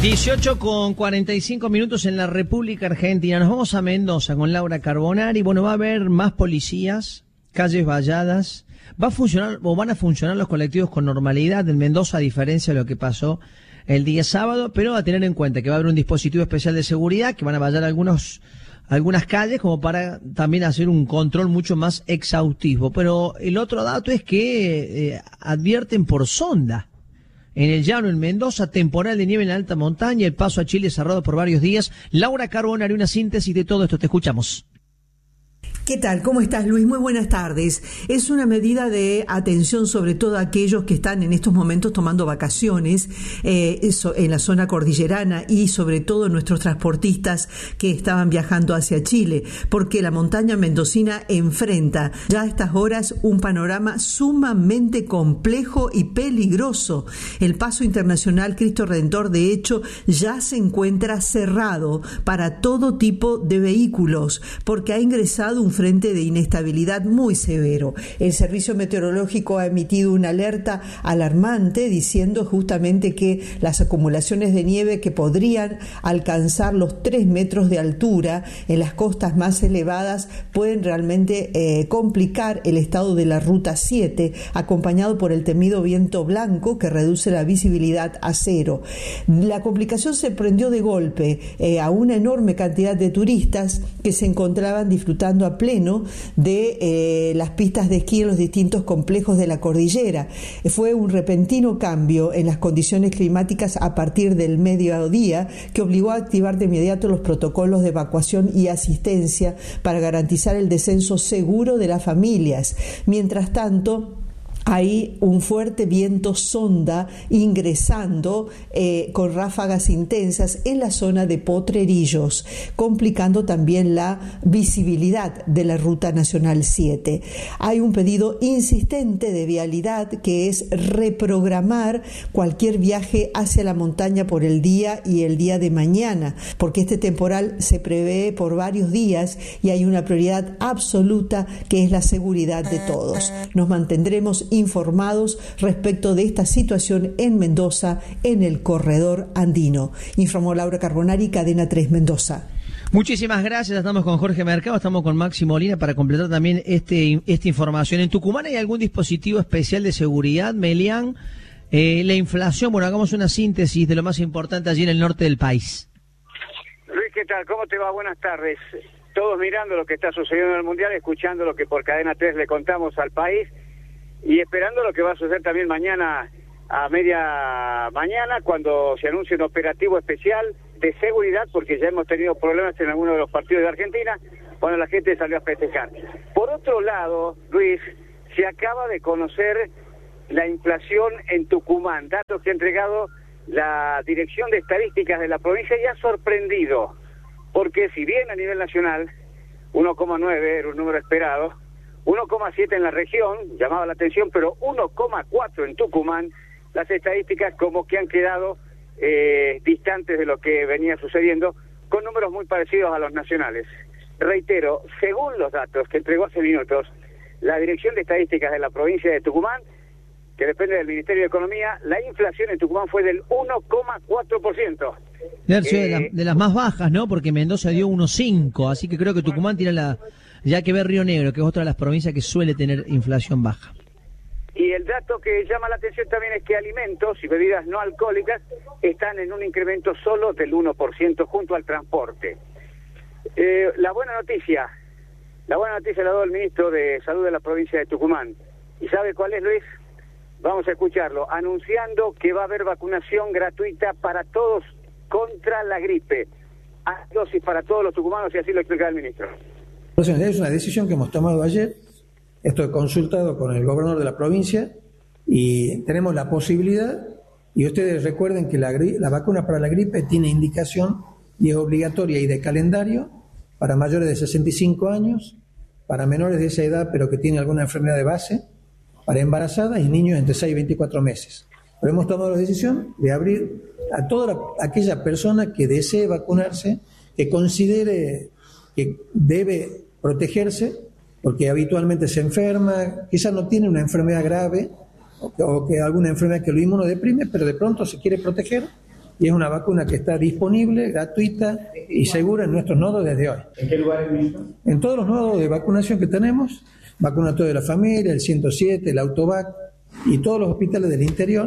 18:45 en la República Argentina. Nos vamos a Mendoza con Laura Carbonari. Bueno, va a haber más policías, calles valladas. Va a funcionar o van a funcionar los colectivos con normalidad en Mendoza, a diferencia de lo que pasó el día sábado, pero a tener en cuenta que va a haber un dispositivo especial de seguridad, que van a vallar algunas calles como para también hacer un control mucho más exhaustivo. Pero el otro dato es que advierten por sonda. En el llano, en Mendoza, temporal de nieve en la alta montaña, el paso a Chile cerrado por varios días. Laura Carbonari, una síntesis de todo esto, te escuchamos. ¿Qué tal? ¿Cómo estás, Luis? Muy buenas tardes. Es una medida de atención sobre todo a aquellos que están en estos momentos tomando vacaciones en la zona cordillerana y sobre todo nuestros transportistas que estaban viajando hacia Chile, porque la montaña mendocina enfrenta ya a estas horas un panorama sumamente complejo y peligroso. El paso internacional Cristo Redentor, de hecho, ya se encuentra cerrado para todo tipo de vehículos, porque ha ingresado un frente de inestabilidad muy severo. El Servicio Meteorológico ha emitido una alerta alarmante diciendo justamente que las acumulaciones de nieve que podrían alcanzar los 3 metros de altura en las costas más elevadas pueden realmente complicar el estado de la Ruta 7, acompañado por el temido viento blanco que reduce la visibilidad a cero. La complicación se prendió de golpe a una enorme cantidad de turistas que se encontraban disfrutando a pleno de las pistas de esquí en los distintos complejos de la cordillera. Fue un repentino cambio en las condiciones climáticas a partir del mediodía que obligó a activar de inmediato los protocolos de evacuación y asistencia para garantizar el descenso seguro de las familias. Mientras tanto, hay un fuerte viento sonda ingresando con ráfagas intensas en la zona de Potrerillos, complicando también la visibilidad de la Ruta Nacional 7. Hay un pedido insistente de vialidad que es reprogramar cualquier viaje hacia la montaña por el día y el día de mañana, porque este temporal se prevé por varios días y hay una prioridad absoluta que es la seguridad de todos. Nos mantendremos informados respecto de esta situación en Mendoza, en el corredor andino. Informó Laura Carbonari, Cadena 3 Mendoza. Muchísimas gracias. Estamos con Jorge Mercado, estamos con Maxi Molina para completar también esta información. ¿En Tucumán hay algún dispositivo especial de seguridad, Melián? La inflación, bueno, hagamos una síntesis de lo más importante allí en el norte del país. Luis, ¿qué tal? ¿Cómo te va? Buenas tardes. Todos mirando lo que está sucediendo en el Mundial, escuchando lo que por Cadena 3 le contamos al país y esperando lo que va a suceder también mañana a media mañana cuando se anuncie un operativo especial de seguridad, porque ya hemos tenido problemas en algunos de los partidos de Argentina cuando la gente salió a festejar. Por otro lado, Luis, se acaba de conocer la inflación en Tucumán, datos que ha entregado la Dirección de Estadísticas de la provincia y ha sorprendido, porque si bien a nivel nacional 1,9 era un número esperado, 1,7 en la región, llamaba la atención, pero 1,4 en Tucumán, las estadísticas como que han quedado distantes de lo que venía sucediendo, con números muy parecidos a los nacionales. Reitero, según los datos que entregó hace minutos la Dirección de Estadísticas de la provincia de Tucumán, que depende del Ministerio de Economía, la inflación en Tucumán fue del 1,4%. De las más bajas, ¿no? Porque Mendoza dio 1,5, así que creo que Tucumán tiene ya que ver Río Negro, que es otra de las provincias que suele tener inflación baja. Y el dato que llama la atención también es que alimentos y bebidas no alcohólicas están en un incremento solo del 1% junto al transporte. La buena noticia la ha dado el ministro de Salud de la provincia de Tucumán. ¿Y sabe cuál es, Luis? Vamos a escucharlo, anunciando que va a haber vacunación gratuita para todos contra la gripe. Hay dosis para todos los tucumanos y así lo explica el ministro. Es una decisión que hemos tomado ayer, esto he consultado con el gobernador de la provincia y tenemos la posibilidad, y ustedes recuerden que la vacuna para la gripe tiene indicación y es obligatoria y de calendario para mayores de 65 años, para menores de esa edad pero que tienen alguna enfermedad de base, para embarazadas y niños entre 6 y 24 meses. Pero hemos tomado la decisión de abrir a toda aquella persona que desee vacunarse, que considere que debe protegerse, porque habitualmente se enferma, quizás no tiene una enfermedad grave, o que alguna enfermedad que lo inmunodeprime, pero de pronto se quiere proteger, y es una vacuna que está disponible, gratuita y segura en nuestros nodos desde hoy. ¿En qué lugares, ministro? En todos los nodos de vacunación que tenemos, vacuna toda de la familia, el 107, el Autovac y todos los hospitales del interior.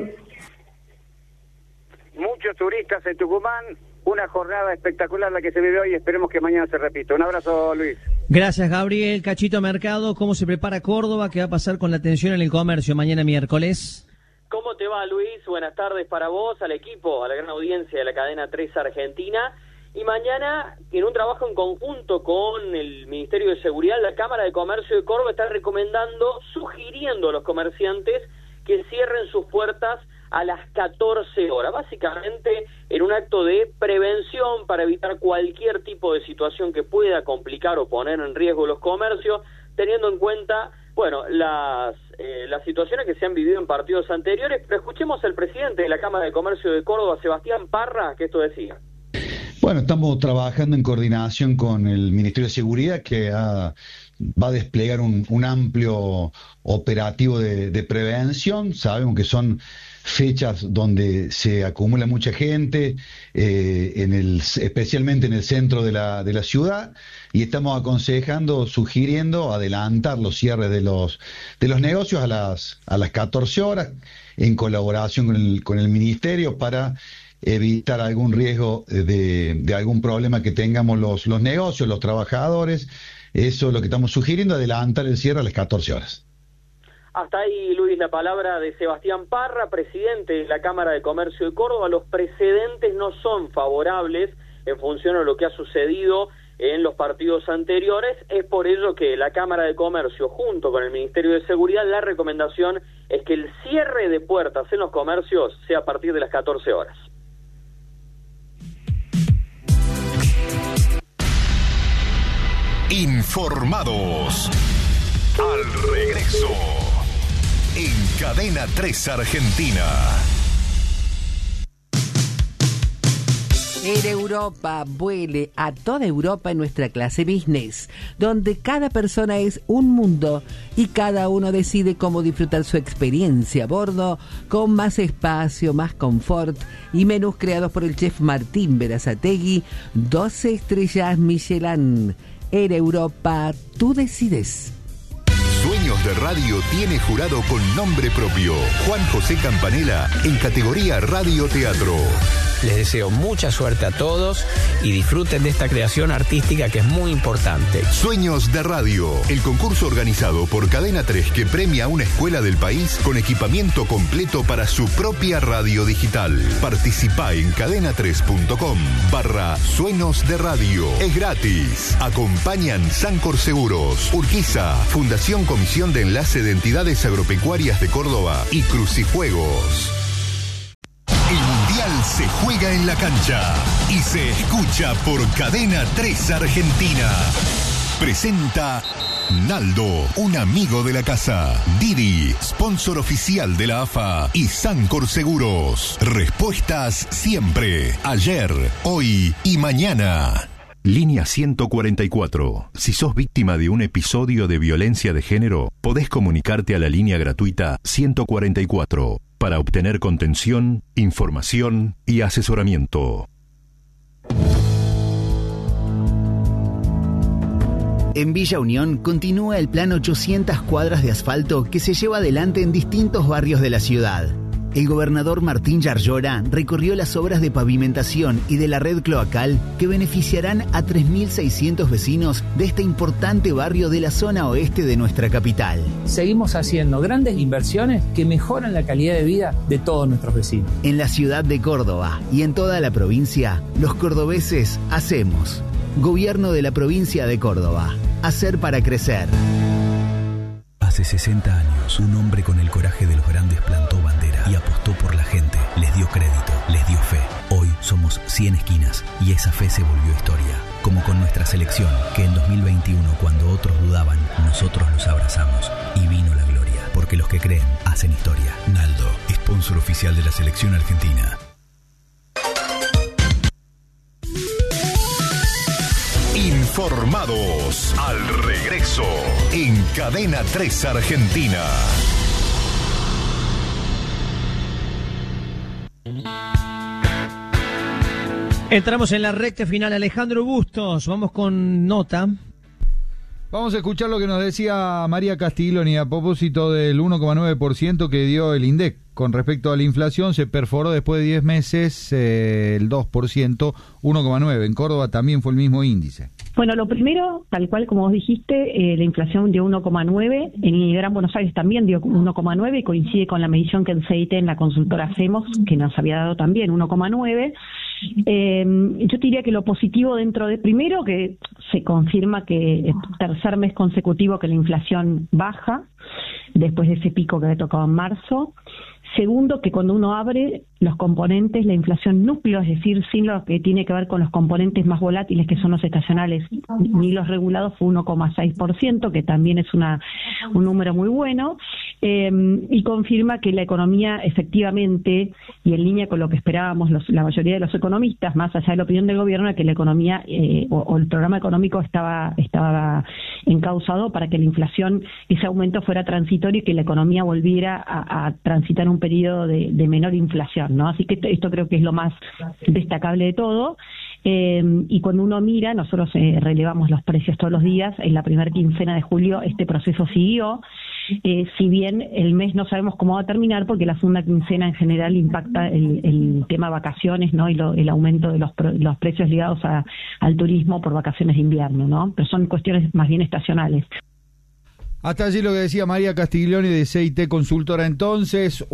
Muchos turistas en Tucumán, una jornada espectacular la que se vive hoy, esperemos que mañana se repita. Un abrazo, Luis. Gracias, Gabriel. Cachito Mercado, ¿cómo se prepara Córdoba? ¿Qué va a pasar con la atención en el comercio mañana miércoles? ¿Cómo te va, Luis? Buenas tardes para vos, al equipo, a la gran audiencia de la cadena 3 Argentina. Y mañana, en un trabajo en conjunto con el Ministerio de Seguridad, la Cámara de Comercio de Córdoba está recomendando, sugiriendo a los comerciantes que cierren sus puertas a las 14 horas, básicamente en un acto de prevención para evitar cualquier tipo de situación que pueda complicar o poner en riesgo los comercios, teniendo en cuenta, bueno, las situaciones que se han vivido en partidos anteriores. Pero escuchemos al presidente de la Cámara de Comercio de Córdoba, Sebastián Parra, que esto decía. Bueno, estamos trabajando en coordinación con el Ministerio de Seguridad, que va a desplegar un amplio operativo de prevención. Sabemos que son fechas donde se acumula mucha gente, especialmente en el centro de la ciudad, y estamos aconsejando, sugiriendo adelantar los cierres de los negocios a las 14 horas, en colaboración con el Ministerio, para evitar algún riesgo de algún problema que tengamos los negocios, los trabajadores. Eso es lo que estamos sugiriendo, adelantar el cierre a las 14 horas. Hasta ahí, Luis, la palabra de Sebastián Parra, presidente de la Cámara de Comercio de Córdoba. Los precedentes no son favorables en función a lo que ha sucedido en los partidos anteriores. Es por ello que la Cámara de Comercio, junto con el Ministerio de Seguridad, la recomendación es que el cierre de puertas en los comercios sea a partir de las 14 horas. Informados. Al regreso. En Cadena 3 Argentina. Air Europa vuele a toda Europa en nuestra clase business, donde cada persona es un mundo y cada uno decide cómo disfrutar su experiencia a bordo, con más espacio, más confort y menús creados por el chef Martín Berazategui, 12 estrellas Michelin. Air Europa, tú decides. Sueños de Radio tiene jurado con nombre propio. Juan José Campanella en categoría Radio Teatro. Les deseo mucha suerte a todos y disfruten de esta creación artística que es muy importante. Sueños de Radio, el concurso organizado por Cadena 3 que premia a una escuela del país con equipamiento completo para su propia radio digital. Participá en cadena3.com/Sueños de Radio. Es gratis. Acompañan Sancor Seguros, Urquiza, Fundación Comisión de Enlace de Entidades Agropecuarias de Córdoba y Crucijuegos. El Mundial se juega en la cancha y se escucha por Cadena 3 Argentina. Presenta Naldo, un amigo de la casa. Didi, sponsor oficial de la AFA y Sancor Seguros. Respuestas siempre, ayer, hoy y mañana. Línea 144. Si sos víctima de un episodio de violencia de género, podés comunicarte a la línea gratuita 144 para obtener contención, información y asesoramiento. En Villa Unión continúa el plan 800 cuadras de asfalto que se lleva adelante en distintos barrios de la ciudad. El gobernador Martín Yarlora recorrió las obras de pavimentación y de la red cloacal que beneficiarán a 3.600 vecinos de este importante barrio de la zona oeste de nuestra capital. Seguimos haciendo grandes inversiones que mejoran la calidad de vida de todos nuestros vecinos. En la ciudad de Córdoba y en toda la provincia, los cordobeses hacemos. Gobierno de la provincia de Córdoba. Hacer para crecer. Hace 60 años, un hombre con el coraje de los grandes plantó bandera y apostó por la gente. Les dio crédito, les dio fe. Hoy somos 100 esquinas y esa fe se volvió historia. Como con nuestra selección, que en 2021, cuando otros dudaban, nosotros los abrazamos y vino la gloria. Porque los que creen, hacen historia. Naldo, sponsor oficial de la selección argentina. Informados al regreso en Cadena 3 Argentina. Entramos en la recta final. Alejandro Bustos, vamos con nota. Vamos a escuchar lo que nos decía María Castiglioni a propósito del 1,9% que dio el INDEC. Con respecto a la inflación, se perforó después de 10 meses el 2%, 1,9%. En Córdoba también fue el mismo índice. Bueno, lo primero, tal cual como vos dijiste, la inflación dio 1,9%, en el Gran Buenos Aires también dio 1,9% y coincide con la medición que el CIT en la consultora hacemos, que nos había dado también 1,9%. Yo diría que lo positivo dentro de, primero, que se confirma que el tercer mes consecutivo que la inflación baja, después de ese pico que había tocado en marzo. Segundo, que cuando uno abre los componentes, la inflación núcleo, es decir, sin lo que tiene que ver con los componentes más volátiles, que son los estacionales ni los regulados, fue 1,6%, que también es un número muy bueno, y confirma que la economía efectivamente, y en línea con lo que esperábamos la mayoría de los economistas, más allá de la opinión del gobierno, que la economía o el programa económico estaba encauzado para que la inflación, ese aumento fuera transitorio y que la economía volviera a transitar un periodo de menor inflación, ¿no? Así que esto creo que es lo más destacable de todo. Y cuando uno mira, nosotros relevamos los precios todos los días, en la primera quincena de julio este proceso siguió, si bien el mes no sabemos cómo va a terminar, porque la segunda quincena en general impacta el tema vacaciones, ¿no? Y el aumento de los precios ligados al turismo por vacaciones de invierno, ¿no? Pero son cuestiones más bien estacionales. Hasta allí lo que decía María Castiglioni de CIT Consultora. Entonces,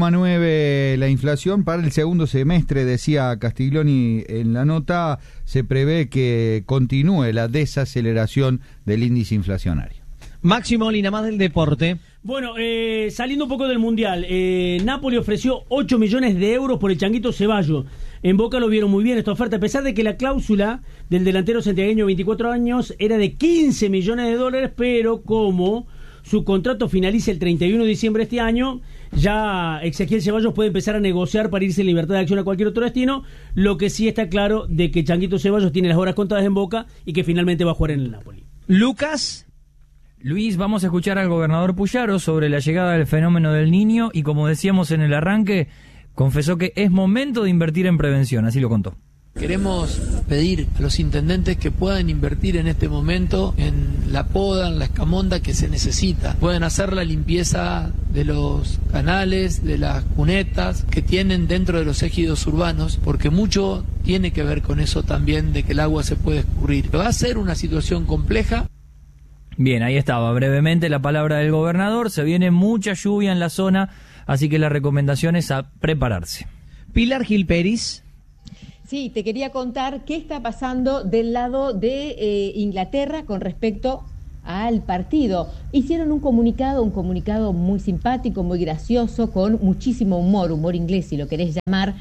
1,9% la inflación para el segundo semestre, decía Castiglioni en la nota. Se prevé que continúe la desaceleración del índice inflacionario. Máximo Molina, más del deporte. Bueno, saliendo un poco del Mundial, Napoli ofreció 8 millones de euros por el Changuito Ceballos. En Boca lo vieron muy bien esta oferta, a pesar de que la cláusula del delantero santiagueño de 24 años era de 15 millones de dólares, pero como su contrato finaliza el 31 de diciembre de este año, ya Ezequiel Ceballos puede empezar a negociar para irse en libertad de acción a cualquier otro destino. Lo que sí está claro de que Changuito Ceballos tiene las horas contadas en Boca y que finalmente va a jugar en el Napoli. Lucas. Luis, vamos a escuchar al gobernador Puyaro sobre la llegada del fenómeno del Niño y, como decíamos en el arranque, confesó que es momento de invertir en prevención, así lo contó. Queremos pedir a los intendentes que puedan invertir en este momento en la poda, en la escamonda que se necesita. Pueden hacer la limpieza de los canales, de las cunetas que tienen dentro de los ejidos urbanos, porque mucho tiene que ver con eso también, de que el agua se puede escurrir. Va a ser una situación compleja. Bien, ahí estaba brevemente la palabra del gobernador. Se viene mucha lluvia en la zona, así que la recomendación es a prepararse. Pilar Gil Peris. Sí, te quería contar qué está pasando del lado de Inglaterra con respecto al partido. Hicieron un comunicado muy simpático, muy gracioso, con muchísimo humor inglés si lo querés llamar,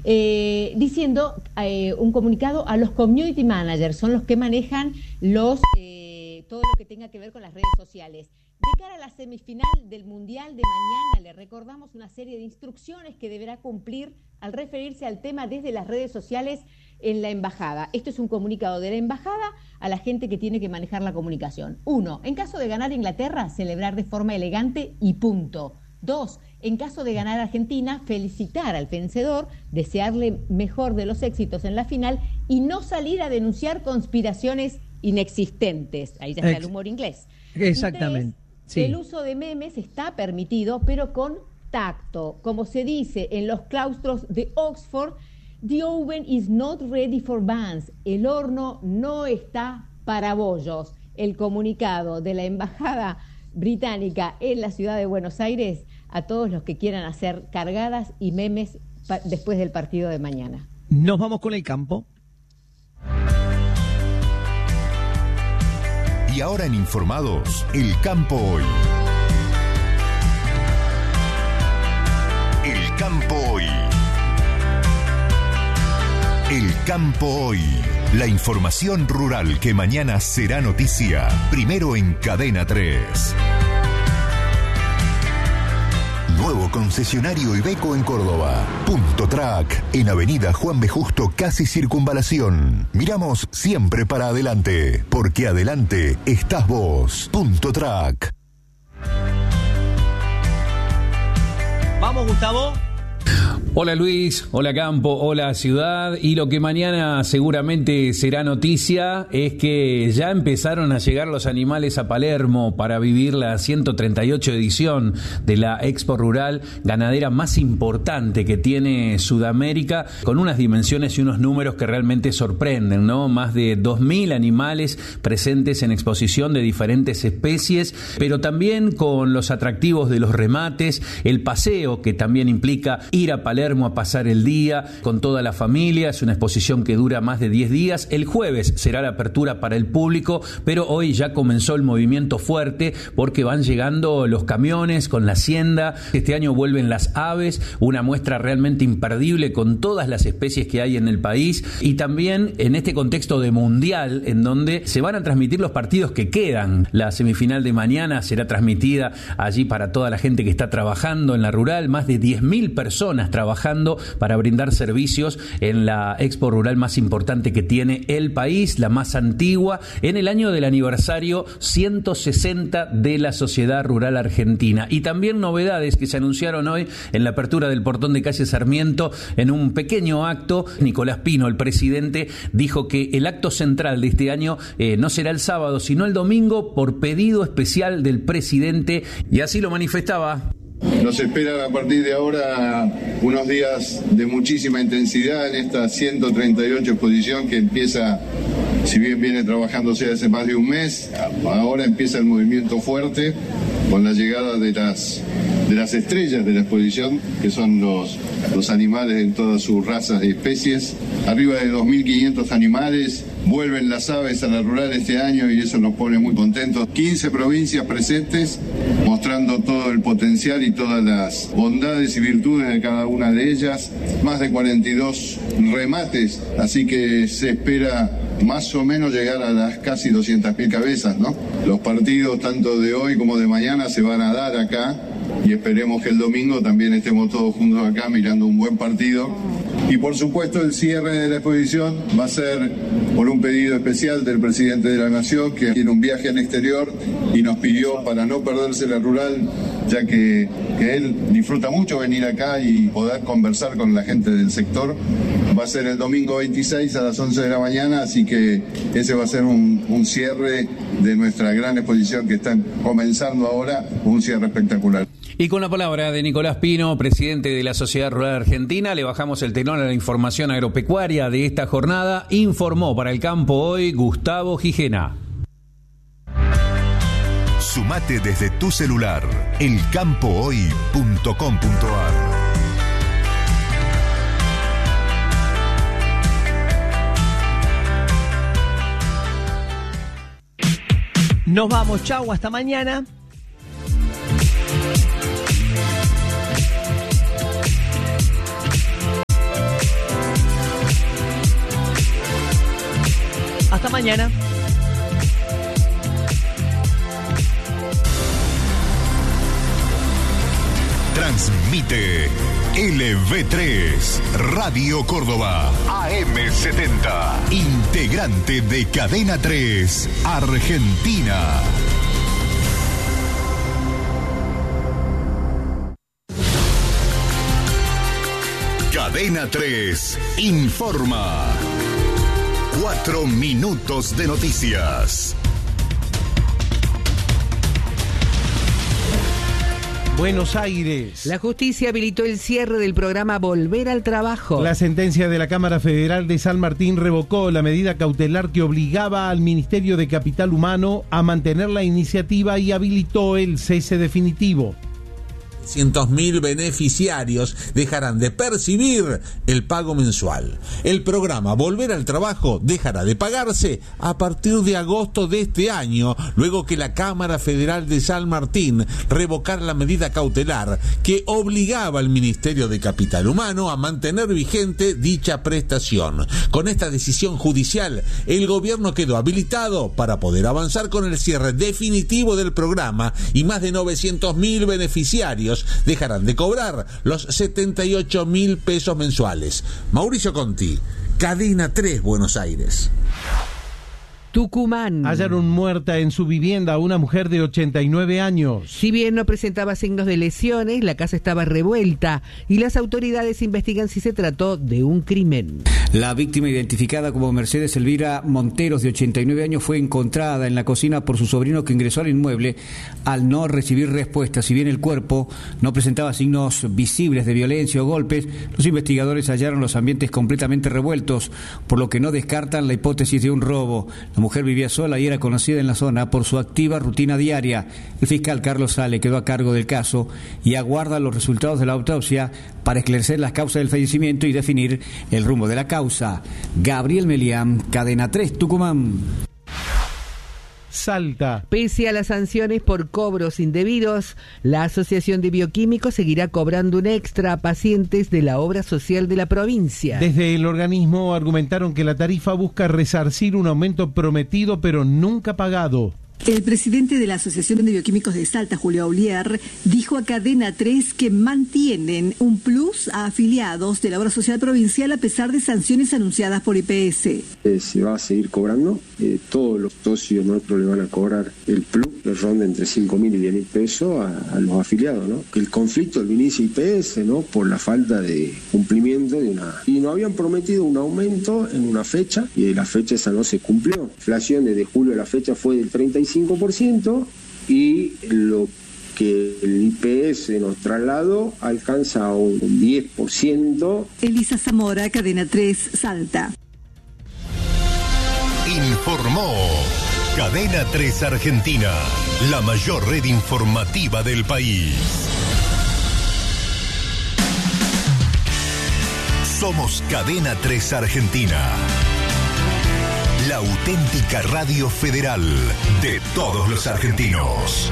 diciendo un comunicado a los community managers, son los que manejan todo lo que tenga que ver con las redes sociales. De cara a la semifinal del Mundial de mañana, le recordamos una serie de instrucciones que deberá cumplir al referirse al tema desde las redes sociales en la embajada. Esto es un comunicado de la embajada a la gente que tiene que manejar la comunicación. 1. En caso de ganar Inglaterra, celebrar de forma elegante y punto. 2. En caso de ganar Argentina, felicitar al vencedor, desearle mejor de los éxitos en la final y no salir a denunciar conspiraciones inexistentes. Ahí ya está el humor inglés. Exactamente. Sí. El uso de memes está permitido, pero con tacto. Como se dice en los claustros de Oxford, the oven is not ready for buns. El horno no está para bollos. El comunicado de la embajada británica en la ciudad de Buenos Aires a todos los que quieran hacer cargadas y memes después del partido de mañana. Nos vamos con el campo. Y ahora en Informados, el campo hoy. El campo hoy. El campo hoy. La información rural que mañana será noticia. Primero en Cadena 3. Nuevo concesionario Iveco en Córdoba. Punto Track, en Avenida Juan B. Justo, casi Circunvalación. Miramos siempre para adelante, porque adelante estás vos. Punto Track. Vamos, Gustavo. Hola Luis, hola Campo, hola Ciudad, y lo que mañana seguramente será noticia es que ya empezaron a llegar los animales a Palermo para vivir la 138 edición de la Expo Rural ganadera más importante que tiene Sudamérica, con unas dimensiones y unos números que realmente sorprenden, ¿no? Más de 2.000 animales presentes en exposición de diferentes especies, pero también con los atractivos de los remates, el paseo que también implica ir a Palermo a pasar el día con toda la familia. Es una exposición que dura más de 10 días. El jueves será la apertura para el público, pero hoy ya comenzó el movimiento fuerte porque van llegando los camiones con la hacienda. Este año vuelven las aves, una muestra realmente imperdible con todas las especies que hay en el país, y también en este contexto de mundial en donde se van a transmitir los partidos que quedan. La semifinal de mañana será transmitida allí para toda la gente que está trabajando en la rural, más de 10.000 personas trabajando para brindar servicios en la Expo Rural más importante que tiene el país, la más antigua, en el año del aniversario 160 de la Sociedad Rural Argentina. Y también novedades que se anunciaron hoy en la apertura del portón de calle Sarmiento en un pequeño acto. Nicolás Pino, el presidente, dijo que el acto central de este año no será el sábado, sino el domingo, por pedido especial del presidente, y así lo manifestaba. Nos esperan a partir de ahora unos días de muchísima intensidad en esta 138 exposición que empieza, si bien viene trabajándose hace más de un mes, ahora empieza el movimiento fuerte con la llegada de las estrellas de la exposición, que son los animales en todas sus razas y especies. Arriba de 2.500 animales. Vuelven las aves a la rural este año y eso nos pone muy contentos. 15 provincias presentes, mostrando todo el potencial y todas las bondades y virtudes de cada una de ellas. Más de 42 remates, así que se espera más o menos llegar a las casi 200.000 cabezas, ¿no? Los partidos tanto de hoy como de mañana se van a dar acá y esperemos que el domingo también estemos todos juntos acá mirando un buen partido. Y por supuesto el cierre de la exposición va a ser por un pedido especial del presidente de la Nación, que tiene un viaje al exterior y nos pidió para no perderse la rural, ya que él disfruta mucho venir acá y poder conversar con la gente del sector. Va a ser el domingo 26 a las 11 de la mañana, así que ese va a ser un cierre de nuestra gran exposición que está comenzando ahora, un cierre espectacular. Y con la palabra de Nicolás Pino, presidente de la Sociedad Rural Argentina, le bajamos el telón a la información agropecuaria de esta jornada. Informó para El Campo Hoy Gustavo Gijena. Sumate desde tu celular, elcampohoy.com.ar. Nos vamos, chau, hasta mañana. Hasta mañana. Transmite LV3, Radio Córdoba, AM70, integrante de Cadena 3, Argentina. Cadena 3 informa. 4 minutos de noticias. Buenos Aires. La justicia habilitó el cierre del programa Volver al Trabajo. La sentencia de la Cámara Federal de San Martín revocó la medida cautelar que obligaba al Ministerio de Capital Humano a mantener la iniciativa y habilitó el cese definitivo. 300.000 beneficiarios dejarán de percibir el pago mensual. El programa Volver al Trabajo dejará de pagarse a partir de agosto de este año, luego que la Cámara Federal de San Martín revocara la medida cautelar que obligaba al Ministerio de Capital Humano a mantener vigente dicha prestación. Con esta decisión judicial, el gobierno quedó habilitado para poder avanzar con el cierre definitivo del programa y más de 900.000 beneficiarios dejarán de cobrar los 78.000 pesos mensuales. Mauricio Conti, Cadena 3, Buenos Aires. Tucumán. Hallaron muerta en su vivienda a una mujer de 89 años. Si bien no presentaba signos de lesiones, la casa estaba revuelta y las autoridades investigan si se trató de un crimen. La víctima, identificada como Mercedes Elvira Monteros, de 89 años, fue encontrada en la cocina por su sobrino, que ingresó al inmueble al no recibir respuesta. Si bien el cuerpo no presentaba signos visibles de violencia o golpes, los investigadores hallaron los ambientes completamente revueltos, por lo que no descartan la hipótesis de un robo. La mujer vivía sola y era conocida en la zona por su activa rutina diaria. El fiscal Carlos Sale quedó a cargo del caso y aguarda los resultados de la autopsia para esclarecer las causas del fallecimiento y definir el rumbo de la causa. Gabriel Melián, Cadena 3, Tucumán. Salta. Pese a las sanciones por cobros indebidos, la Asociación de Bioquímicos seguirá cobrando un extra a pacientes de la obra social de la provincia. Desde el organismo argumentaron que la tarifa busca resarcir un aumento prometido pero nunca pagado. El presidente de la Asociación de Bioquímicos de Salta, Julio Aulier, dijo a Cadena 3 que mantienen un plus a afiliados de la obra social provincial a pesar de sanciones anunciadas por IPS. Se va a seguir cobrando, todos los socios nuestros le van a cobrar el plus, le ronda entre 5.000 y 10.000 pesos a los afiliados, ¿no? El conflicto lo inicia IPS, ¿no? Por la falta de cumplimiento de una... Y nos habían prometido un aumento en una fecha, y la fecha esa no se cumplió. La inflación desde julio a la fecha fue del 35%, y lo que el IPS nos trasladó alcanza un 10%. Elisa Zamora, Cadena 3, Salta. Informó Cadena 3 Argentina, la mayor red informativa del país. Somos Cadena 3 Argentina, la auténtica radio federal de todos los argentinos.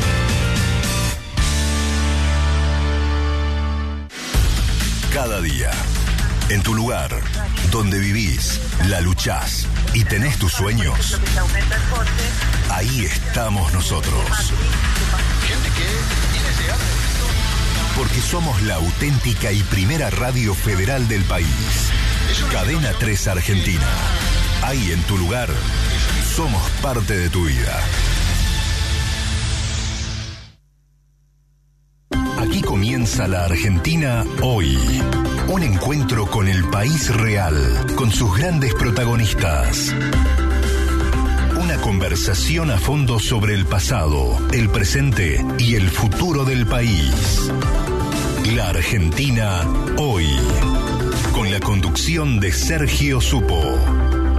Cada día, en tu lugar, donde vivís, la luchás y tenés tus sueños, ahí estamos nosotros. Porque somos la auténtica y primera radio federal del país. Cadena 3 Argentina. Ahí en tu lugar, somos parte de tu vida. Aquí comienza la Argentina hoy. Un encuentro con el país real, con sus grandes protagonistas. Una conversación a fondo sobre el pasado, el presente y el futuro del país. La Argentina hoy. Con la conducción de Sergio Supo.